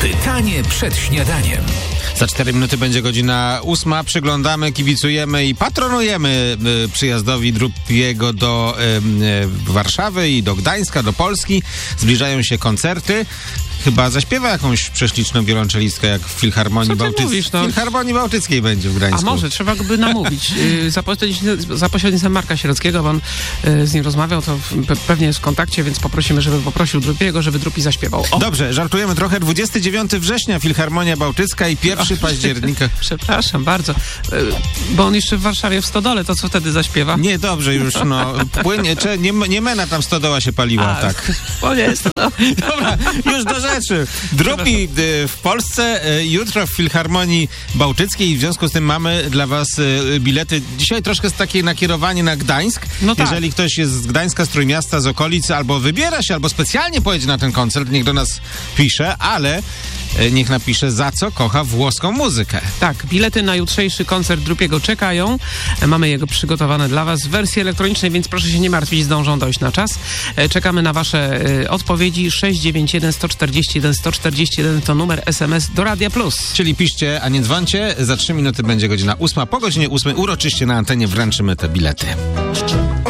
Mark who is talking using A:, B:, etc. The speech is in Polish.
A: Pytanie przed śniadaniem.
B: Za 4 minuty będzie godzina 8. Przyglądamy, kibicujemy i patronujemy przyjazdowi Drupiego do Warszawy i do Gdańska, do Polski. Zbliżają się koncerty. Chyba zaśpiewa jakąś prześliczną wiolonczelistkę, jak w Filharmonii Bałtyckiej. W Filharmonii Bałtyckiej będzie w Gdańsku.
C: A może, trzeba by namówić. Za pośrednictwem Marka Sierockiego, bo on z nim rozmawiał, to pewnie jest w kontakcie, więc poprosimy, żeby poprosił Drupiego, żeby Drupi zaśpiewał. O.
B: Dobrze, żartujemy trochę. 29 września Filharmonia Bałtycka i 1 października.
C: Przepraszam bardzo, bo on jeszcze w Warszawie w Stodole, to co wtedy zaśpiewa?
B: Nie, dobrze już, no. Płynie, nie mena tam stodoła się paliła, tak.
C: O nie,
B: Dobra, już do rzeczy. Drupi w Polsce, jutro w Filharmonii Bałtyckiej i w związku z tym mamy dla was bilety. Dzisiaj troszkę takie nakierowanie na Gdańsk.
C: No tak.
B: Jeżeli ktoś jest z Gdańska, z Trójmiasta, z okolicy, albo wybiera się, albo specjalnie pojedzie na ten koncert, niech do nas pisze, ale niech napisze, za co kocha włoską muzykę.
C: Tak, bilety na jutrzejszy koncert Drupiego czekają. Mamy jego przygotowane dla was w wersji elektronicznej, więc proszę się nie martwić, zdążą dojść na czas. Czekamy na wasze odpowiedzi. 691 141 141 to numer SMS do Radia Plus.
B: Czyli piszcie, a nie dzwońcie. Za 3 minuty będzie godzina 8. Po godzinie 8 uroczyście na antenie wręczymy te bilety.